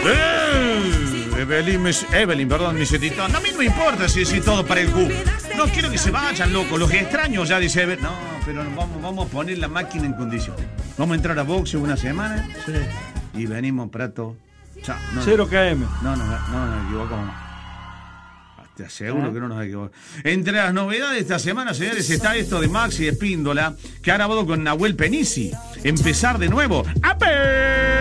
Evelyn, perdón, mi setito. No, a mí no me importa si todo para el Q. No quiero que se vayan, loco. Los extraños ya, dice Evelyn. No, pero vamos a poner la máquina en condición. Vamos a entrar a boxeo una semana. Sí. Y venimos, Prato. Chao. 0 km. No nos equivocamos. Te aseguro que no nos equivocamos. Entre las novedades de esta semana, señores, está esto de Maxi Espíndola, que ha grabado con Nahuel Penisi. Empezar de nuevo. ¡Ape!